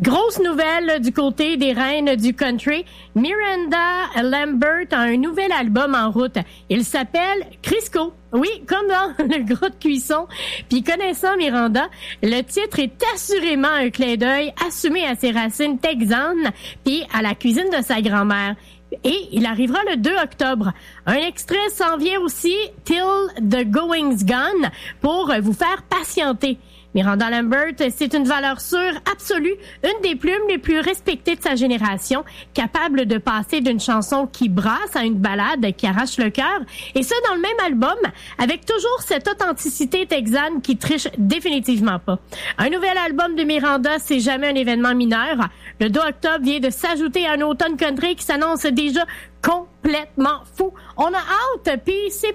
Grosse nouvelle du côté des reines du country. Miranda Lambert a un nouvel album en route. Il s'appelle Crisco. Oui, comme dans le gros de cuisson. Puis connaissant Miranda, le titre est assurément un clin d'œil assumé à ses racines texanes puis à la cuisine de sa grand-mère. Et il arrivera le 2 octobre. Un extrait s'en vient aussi, Till the Going's Gone, pour vous faire patienter. Miranda Lambert, c'est une valeur sûre absolue, une des plumes les plus respectées de sa génération, capable de passer d'une chanson qui brasse à une ballade qui arrache le cœur, et ça dans le même album, avec toujours cette authenticité texane qui triche définitivement pas. Un nouvel album de Miranda, c'est jamais un événement mineur. Le 2 octobre vient de s'ajouter à un automne country qui s'annonce déjà complètement fou. On a hâte, puis c'est